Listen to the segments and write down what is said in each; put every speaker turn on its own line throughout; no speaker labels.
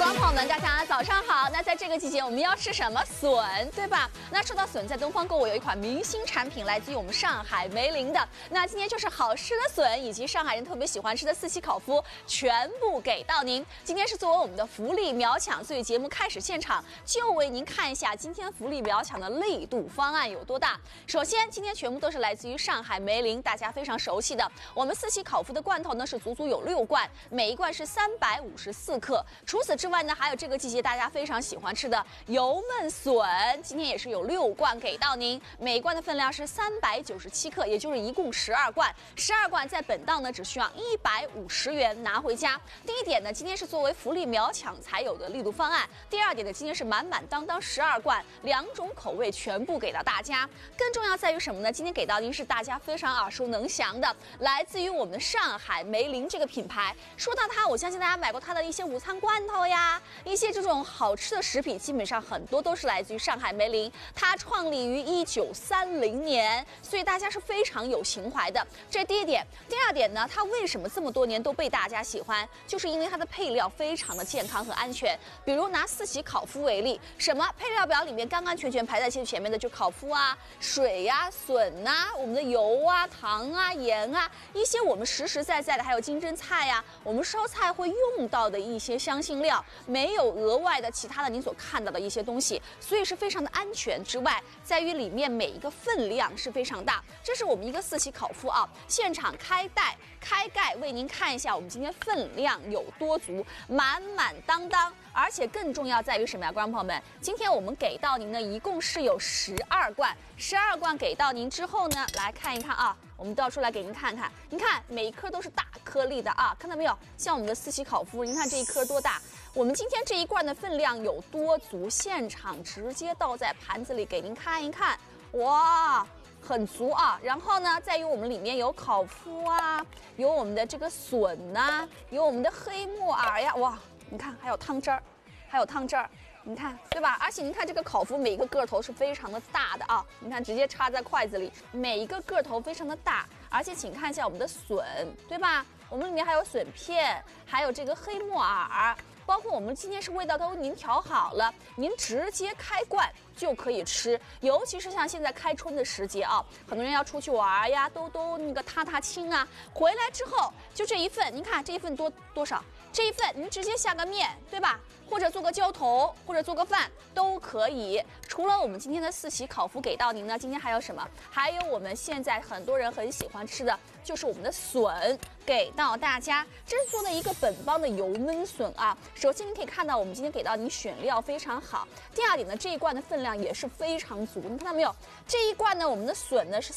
观众朋友们，大家早上好。那在这个季节，我们要吃什么？笋，对吧？那说到笋，在东方购物有一款明星产品，来自于我们上海梅林的。那今天就是好吃的笋，以及上海人特别喜欢吃的四喜烤麸，全部给到您。今天是作为我们的福利秒抢，所以节目开始现场就为您看一下今天福利秒抢的力度方案有多大。首先，今天全部都是来自于上海梅林，大家非常熟悉的我们四喜烤麸的罐头呢，是足足有6罐，每一罐是354克。除此之外呢，还有这个季节大家非常喜欢吃的油焖笋，今天也是有6罐给到您，每一罐的分量是397克，也就是一共12罐。12罐在本档呢只需要150元拿回家。第一点呢，今天是作为福利秒抢才有的力度方案。第二点呢，今天是满满当当12罐，2种口味全部给到大家。更重要在于什么呢？今天给到您是大家非常耳熟能详的，来自于我们的上海梅林这个品牌。说到它，我相信大家买过它的一些午餐罐头呀，一些这种好吃的食品，基本上很多都是来自于上海梅林。它创立于1930年，所以大家是非常有情怀的。这第一点。第二点呢，它为什么这么多年都被大家喜欢？就是因为它的配料非常的健康和安全。比如拿四喜烤麸为例，什么配料表里面干干全全排在前面的就烤麸啊、水呀、笋啊、我们的油啊、糖啊、盐啊，一些我们实实在在的，还有金针菜呀，我们烧菜会用到的一些香辛料，没有额外的其他的您所看到的一些东西，所以是非常的安全。之外，在于里面每一个分量是非常大。这是我们一个四喜烤麸啊，现场开盖为您看一下我们今天分量有多足，满满当当。而且更重要在于什么呀，观众朋友们，今天我们给到您呢一共是有12罐，12罐给到您之后呢，来看一看啊，我们倒出来给您看看，您看每一颗都是大颗粒的啊，看到没有？像我们的四喜烤麸，您看这一颗多大？我们今天这一罐的分量有多足，现场直接倒在盘子里给您看一看，哇！很足啊，然后呢，在于我们里面有烤麸啊，有我们的这个笋呐，有我们的黑木耳呀，哇，你看还有汤汁儿，你看对吧？而且您看这个烤麸每一个个头是非常的大的啊，你看直接插在筷子里，每一个个头非常的大，而且请看一下我们的笋，对吧？我们里面还有笋片，还有这个黑木耳。包括我们今天是味道都为您调好了，您直接开罐就可以吃。尤其是像现在开春的时节啊，很多人要出去玩呀，都那个踏青啊，回来之后就这一份，您看这一份多少？这一份您直接下个面，对吧？或者做个浇头，或者做个饭都可以。除了我们今天的四喜烤麸给到您呢，今天还有什么？还有我们现在很多人很喜欢吃的，就是我们的笋给到大家。这是做的一个本帮的油焖笋啊。首先您可以看到，我们今天给到您选料非常好。第二点呢，这一罐的分量也是非常足，你看到没有？这一罐呢，我们的笋呢是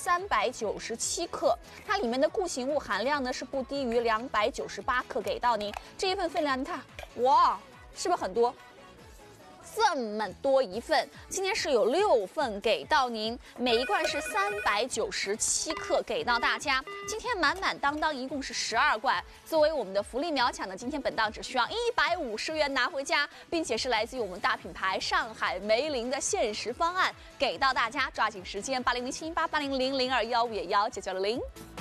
397克，它里面的固形物含量呢是不低于298克给到您。这一份分量，你看，哇！是不是很多？这么多一份，今天是有6份给到您，每一罐是397克给到大家。今天满满当当一共是12罐，作为我们的福利秒抢呢，今天本档只需要150元拿回家，并且是来自于我们大品牌上海梅林的限时方案给到大家，抓紧时间80071880000215也19900。